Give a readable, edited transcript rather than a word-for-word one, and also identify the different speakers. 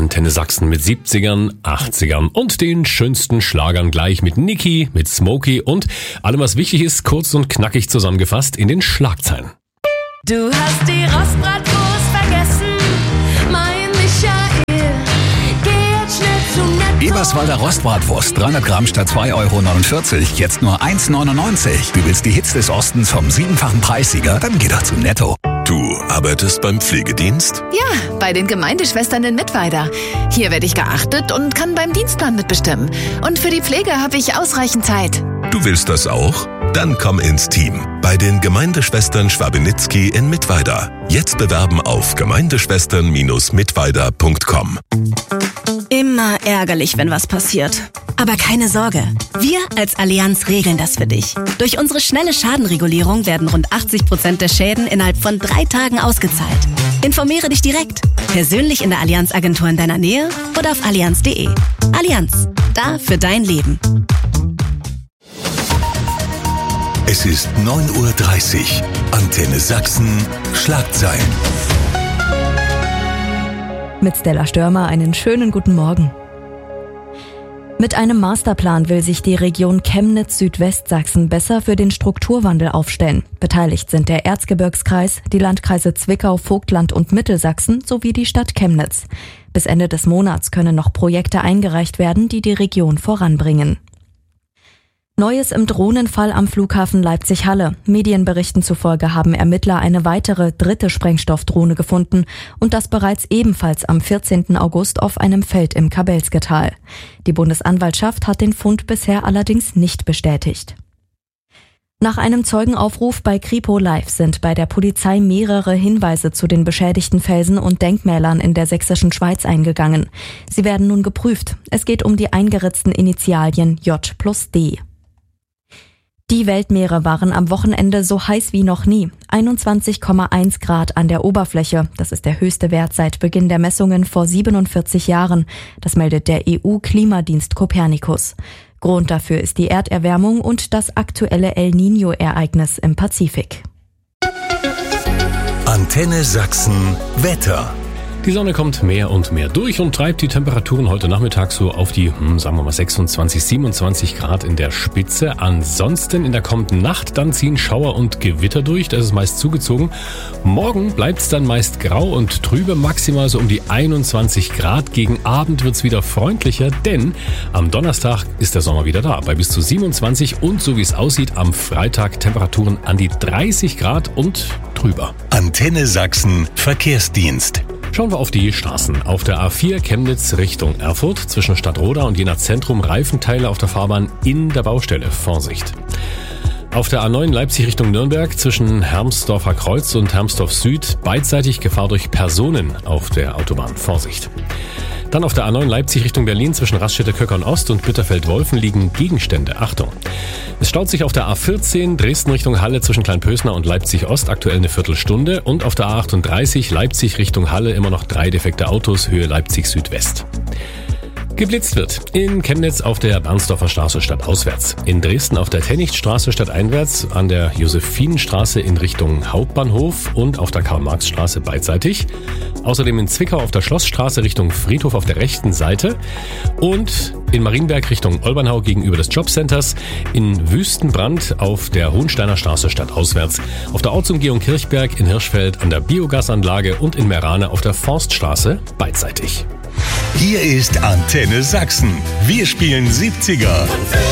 Speaker 1: Antenne Sachsen mit 70ern, 80ern und den schönsten Schlagern gleich mit Niki, mit Smokey und allem, was wichtig ist, kurz und knackig zusammengefasst in den Schlagzeilen.
Speaker 2: Du hast die Rostbratwurst vergessen, mein Michael. Geh jetzt schnell zu Netto.
Speaker 3: Eberswalder Rostbratwurst, 300 Gramm statt 2,49 €, jetzt nur 1,99 €. Du willst die Hits des Ostens vom 7-fachen Preissieger? Dann geh doch zu Netto.
Speaker 4: Du arbeitest beim Pflegedienst?
Speaker 5: Ja, bei den Gemeindeschwestern in Mittweida. Hier werde ich geachtet und kann beim Dienstplan mitbestimmen. Und für die Pflege habe ich ausreichend Zeit.
Speaker 4: Du willst das auch? Dann komm ins Team. Bei den Gemeindeschwestern Schwabenitzky in Mittweida. Jetzt bewerben auf gemeindeschwestern-mittweida.com.
Speaker 6: Immer ärgerlich, wenn was passiert. Aber keine Sorge, wir als Allianz regeln das für dich. Durch unsere schnelle Schadenregulierung werden rund 80% der Schäden innerhalb von 3 Tagen ausgezahlt. Informiere dich direkt, persönlich in der Allianz-Agentur in deiner Nähe oder auf allianz.de. Allianz, da für dein Leben.
Speaker 4: Es ist 9:30 Uhr. Antenne Sachsen, Schlagzeilen.
Speaker 7: Mit Stella Störmer einen schönen guten Morgen. Mit einem Masterplan will sich die Region Chemnitz-Südwestsachsen besser für den Strukturwandel aufstellen. Beteiligt sind der Erzgebirgskreis, die Landkreise Zwickau, Vogtland und Mittelsachsen sowie die Stadt Chemnitz. Bis Ende des Monats können noch Projekte eingereicht werden, die die Region voranbringen. Neues im Drohnenfall am Flughafen Leipzig-Halle. Medienberichten zufolge haben Ermittler eine weitere 3. Sprengstoffdrohne gefunden und das bereits ebenfalls am 14. August auf einem Feld im Kabelsker-Tal. Die Bundesanwaltschaft hat den Fund bisher allerdings nicht bestätigt. Nach einem Zeugenaufruf bei Kripo Live sind bei der Polizei mehrere Hinweise zu den beschädigten Felsen und Denkmälern in der sächsischen Schweiz eingegangen. Sie werden nun geprüft. Es geht um die eingeritzten Initialien J+D. Die Weltmeere waren am Wochenende so heiß wie noch nie. 21,1 Grad an der Oberfläche. Das ist der höchste Wert seit Beginn der Messungen vor 47 Jahren. Das meldet der EU-Klimadienst Copernicus. Grund dafür ist die Erderwärmung und das aktuelle El Niño-Ereignis im Pazifik.
Speaker 4: Antenne Sachsen, Wetter.
Speaker 1: Die Sonne kommt mehr und mehr durch und treibt die Temperaturen heute Nachmittag so auf die, sagen wir mal 26, 27 Grad in der Spitze. Ansonsten in der kommenden Nacht dann ziehen Schauer und Gewitter durch, das ist meist zugezogen. Morgen bleibt's dann meist grau und trübe, maximal so um die 21 Grad. Gegen Abend wird's wieder freundlicher, denn am Donnerstag ist der Sommer wieder da, bei bis zu 27 und so wie es aussieht, am Freitag Temperaturen an die 30 Grad und drüber.
Speaker 4: Antenne Sachsen, Verkehrsdienst.
Speaker 1: Schauen wir auf die Straßen. Auf der A4 Chemnitz Richtung Erfurt zwischen Stadtroda und Jena Zentrum Reifenteile auf der Fahrbahn in der Baustelle. Vorsicht. Auf der A9 Leipzig Richtung Nürnberg zwischen Hermsdorfer Kreuz und Hermsdorf Süd beidseitig Gefahr durch Personen auf der Autobahn. Vorsicht. Dann auf der A9 Leipzig Richtung Berlin zwischen Raststätte-Köckern Ost und Bitterfeld-Wolfen liegen Gegenstände. Achtung! Es staut sich auf der A14 Dresden Richtung Halle zwischen Kleinpösner und Leipzig Ost aktuell eine Viertelstunde und auf der A38 Leipzig Richtung Halle immer noch 3 defekte Autos Höhe Leipzig Südwest. Geblitzt wird in Chemnitz auf der Bernsdorfer Straße stadtauswärts, in Dresden auf der Tennichtstraße stadteinwärts, an der Josephinenstraße in Richtung Hauptbahnhof und auf der Karl-Marx-Straße beidseitig, außerdem in Zwickau auf der Schlossstraße Richtung Friedhof auf der rechten Seite und in Marienberg Richtung Olbernhau gegenüber des Jobcenters, in Wüstenbrand auf der Hohensteiner Straße stadtauswärts, auf der Ortsumgehung Kirchberg in Hirschfeld an der Biogasanlage und in Merane auf der Forststraße beidseitig.
Speaker 4: Hier ist Antenne Sachsen. Wir spielen 70er.